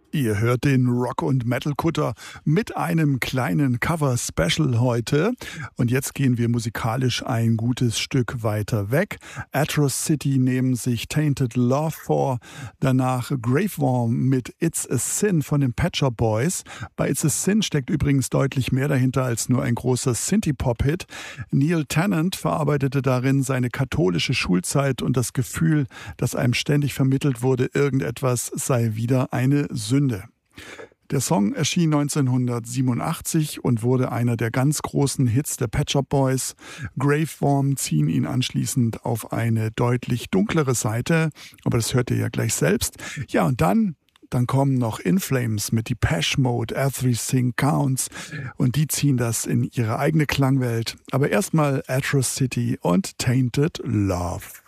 Ihr hört den Rock- und Metal-Kutter mit einem kleinen Cover-Special heute. Und jetzt gehen wir musikalisch ein gutes Stück weiter weg. Atrocity nehmen sich Tainted Love vor. Danach Graveworm mit It's a Sin von den Pet Shop Boys. Bei It's a Sin steckt übrigens deutlich mehr dahinter als nur ein großer Synthie-Pop-Hit. Neil Tennant verarbeitete darin seine katholische Schulzeit und das Gefühl, dass einem ständig vermittelt wurde, irgendetwas sei wieder eine Sünde. Der Song erschien 1987 und wurde einer der ganz großen Hits der Pet Shop Boys. Graveworm ziehen ihn anschließend auf eine deutlich dunklere Seite, aber das hört ihr ja gleich selbst. Ja, und dann kommen noch In Flames mit Depeche Mode, Everything Counts und die ziehen das in ihre eigene Klangwelt. Aber erstmal Atrocity und Tainted Love.